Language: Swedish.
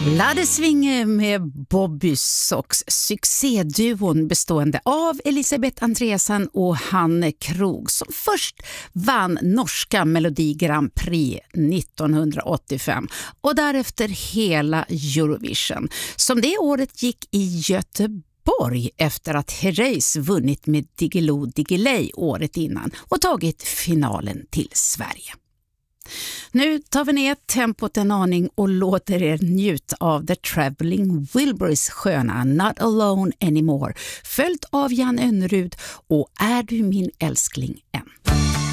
Ladesvinge med Bobby Sox, succéduon bestående av Elisabeth Andreasson och Hanne Krog som först vann norska Melodi Grand Prix 1985 och därefter hela Eurovision som det året gick i Göteborg efter att Herreys vunnit med Diggiloo Diggiley året innan och tagit finalen till Sverige. Nu tar vi ner tempot en aning och låter er njuta av The Traveling Wilburys sköna Not Alone Anymore, följt av Jan Önnerud och Är du min älskling än.